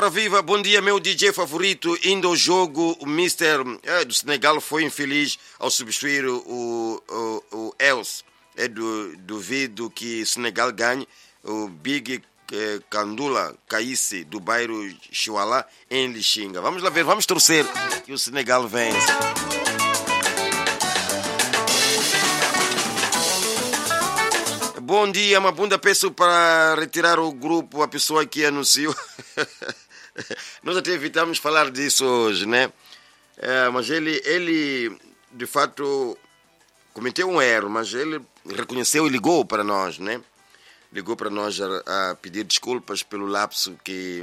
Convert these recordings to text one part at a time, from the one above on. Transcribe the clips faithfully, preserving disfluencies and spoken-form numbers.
Ora viva, bom dia meu D J favorito. Indo ao jogo, o mister é, do Senegal foi infeliz ao substituir o, o, o Els. É do, duvido que o Senegal ganhe. O Big eh, Kandula Kaissi do bairro Chihuahua em Lixinga. Vamos lá ver, vamos torcer que o Senegal vence. Bom dia, Mabunda, peço para retirar o grupo, a pessoa que anunciou. Nós até evitamos falar disso hoje, né? É, mas ele, ele, de fato, cometeu um erro, mas ele reconheceu e ligou para nós, né? Ligou para nós a, a pedir desculpas pelo lapso que,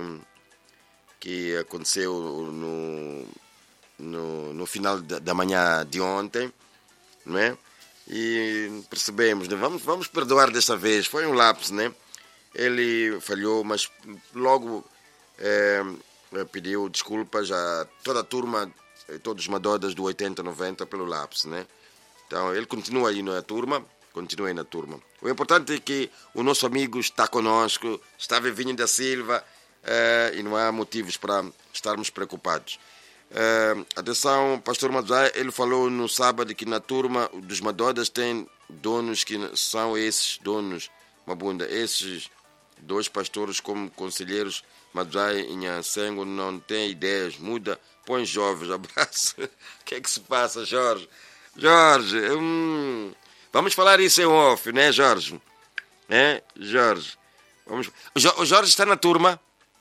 que aconteceu no, no, no final da, da manhã de ontem, não é? E percebemos, né? vamos, vamos perdoar desta vez, foi um lapso, né? Ele falhou, mas logo é, pediu desculpas a toda a turma, todos os madodas do oitenta, noventa pelo lapso, né? Então ele continua aí na turma, continua aí na turma. O importante é que o nosso amigo está conosco, está Vivinho da Silva, é, e não há motivos para estarmos preocupados. Uh, atenção, pastor Madzai, ele falou no sábado que na turma dos Madodas tem donos que são esses donos, Mabunda, esses dois pastores como conselheiros Madzai e Nhansengo não têm ideias, muda, põe jovens, abraço. O que é que se passa, Jorge? Jorge, hum, vamos falar isso em off, né, Jorge? É, Jorge, vamos... O Jorge está na turma?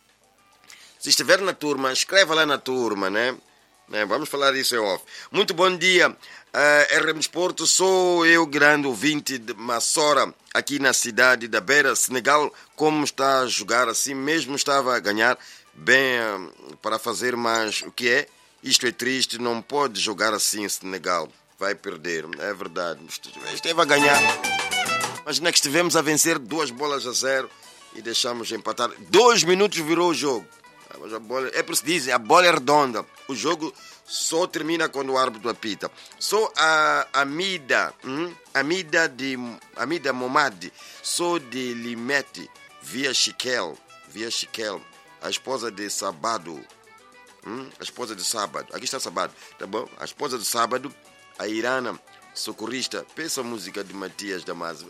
Se estiver na turma, escreva lá na turma, né? né? Vamos falar isso em off. Muito bom dia, uh, R M Desporto. Sou eu, grande ouvinte de Massora, aqui na cidade da Beira, Senegal. Como está a jogar assim? Mesmo estava a ganhar bem uh, para fazer, mas o que é? Isto é triste, não pode jogar assim Senegal. Vai perder, é verdade. Esteve a ganhar. Mas não é que estivemos a vencer duas bolas a zero e deixamos empatar. Dois minutos virou o jogo. Mas a bola, é por isso que dizem, a bola é redonda. O jogo só termina quando o árbitro apita. Só a Amida, hum? Amida de Amida Momadi, só de Limete, via Chiquel, via Chiquel, a esposa de Sábado, hum? a esposa de Sábado, aqui está Sábado, tá bom? A esposa de Sábado, a Irana, socorrista, pensa a música de Matias Damasio.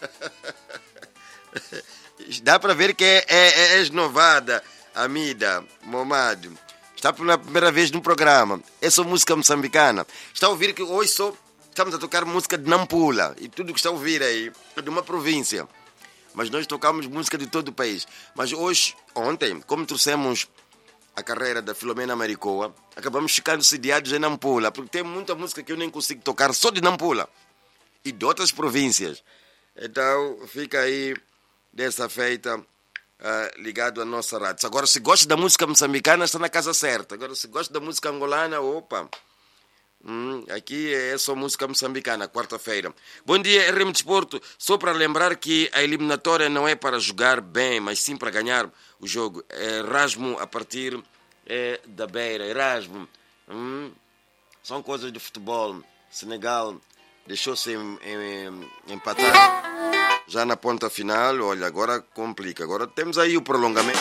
Dá para ver que é, é, é esnovada. Amida, Momad, está pela primeira vez no programa. Essa música moçambicana. Está a ouvir que hoje só estamos a tocar música de Nampula. E tudo que está a ouvir aí é de uma província. Mas nós tocamos música de todo o país. Mas hoje, ontem, como trouxemos a carreira da Filomena Maricoa, acabamos ficando sediados em Nampula. Porque tem muita música que eu nem consigo tocar só de Nampula. E de outras províncias. Então, fica aí dessa feita. Uh, ligado à nossa rádio. Agora, se gosta da música moçambicana, está na casa certa. Agora, se gosta da música angolana, opa, hum, aqui é só música moçambicana, quarta-feira. Bom dia, R M Desporto. Só para lembrar que a eliminatória não é para jogar bem, mas sim para ganhar o jogo. É Erasmo a partir é, da Beira. Erasmo, hum, são coisas de futebol. Senegal deixou-se em, em, empatar. Já na ponta final, olha, agora complica. Agora temos aí o prolongamento.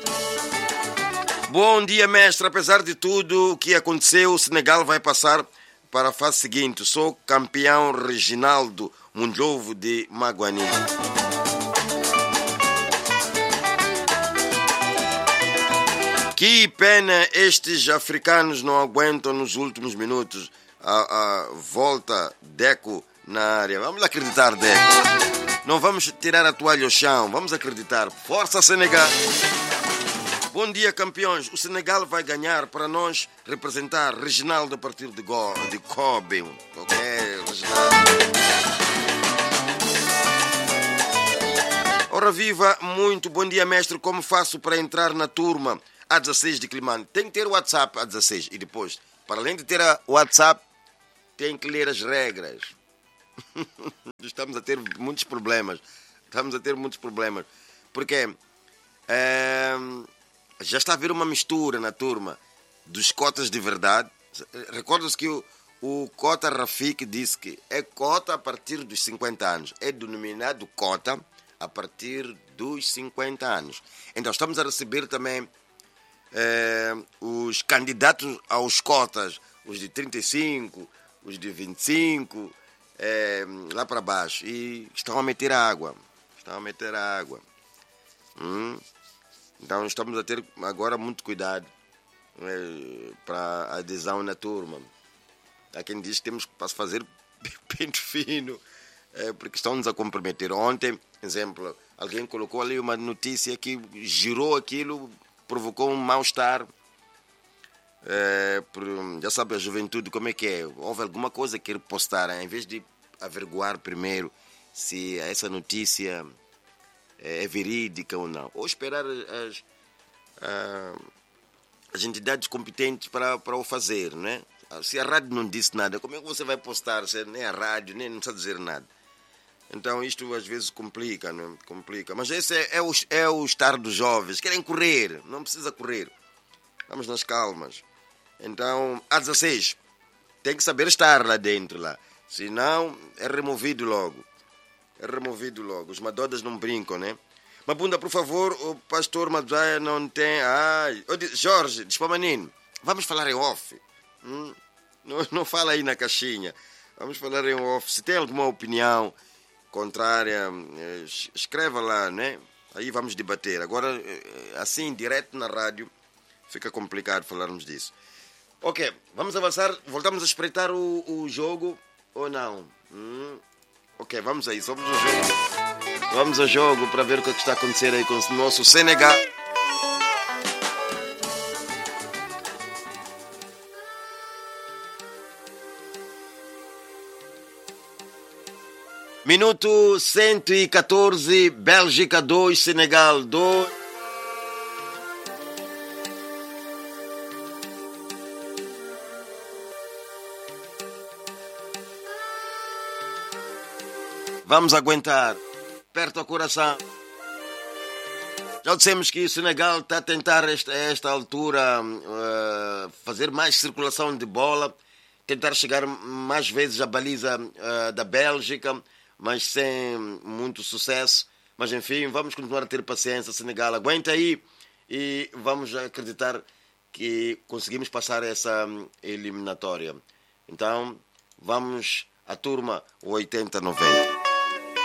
Bom dia, mestre. Apesar de tudo o que aconteceu, o Senegal vai passar para a fase seguinte. Sou campeão Reginaldo Mundlovo de Maguani. Que pena, estes africanos não aguentam nos últimos minutos. A, a volta Deco na área. Vamos acreditar, Deco. Não vamos tirar a toalha ao chão, vamos acreditar. Força, Senegal! Bom dia, campeões. O Senegal vai ganhar para nós representar Reginaldo a partir de, Go, de Kobe. Ok, Reginaldo. Ora viva, muito bom dia, mestre. Como faço para entrar na turma A dezesseis de Climane? Tem que ter o WhatsApp A dezesseis e depois, para além de ter o WhatsApp, tem que ler as regras. Estamos a ter muitos problemas. Estamos a ter muitos problemas. Porque é, já está a haver uma mistura na turma dos cotas de verdade. Recorda-se que o, o Cota Rafik disse que é cota a partir dos cinquenta anos. É denominado cota a partir dos cinquenta anos. Então estamos a receber também é, os candidatos aos cotas, os de trinta e cinco, os de vinte e cinco, é, lá para baixo, e estão a meter água, estão a meter água. Hum? Então estamos a ter agora muito cuidado é, para a adesão na turma. Há quem diz que temos que fazer pente fino, é, porque estão-nos a comprometer. Ontem, exemplo, alguém colocou ali uma notícia que girou aquilo, provocou um mal-estar. É, por, já sabe a juventude como é que é. Houve alguma coisa que quer postar, em vez de averiguar primeiro se essa notícia é verídica ou não, ou esperar as, as, as entidades competentes para, para o fazer, né? Se a rádio não disse nada, como é que você vai postar? Se nem a rádio, nem não precisa dizer nada. Então isto às vezes complica, né? Complica. Mas esse é, é, o, é o estar dos jovens. Querem correr, não precisa correr. Vamos nas calmas. Então, a dezesseis, tem que saber estar lá dentro, lá. Senão, é removido logo. É removido logo. Os madodas não brincam, né? Mabunda, por favor, o pastor Madzaia não tem... Ai, Jorge, diz para menino, vamos falar em off. Hum? Não, não fala aí na caixinha. Vamos falar em off. Se tem alguma opinião contrária, escreva lá, né? Aí vamos debater. Agora, assim, direto na rádio, fica complicado falarmos disso. Ok, vamos avançar. Voltamos a espreitar o, o jogo ou não? Hum? Ok, vamos a isso. Vamos ao jogo. Vamos ao jogo para ver o que está a acontecer aí com o nosso Senegal. Minuto cento e catorze, Bélgica dois, Senegal dois. Vamos aguentar. Perto ao coração. Já dissemos que o Senegal está a tentar, a esta, esta altura, uh, fazer mais circulação de bola, tentar chegar mais vezes à baliza uh, da Bélgica, mas sem muito sucesso. Mas enfim, vamos continuar a ter paciência. Senegal, aguenta aí e vamos acreditar que conseguimos passar essa eliminatória. Então, vamos à turma oitenta noventa.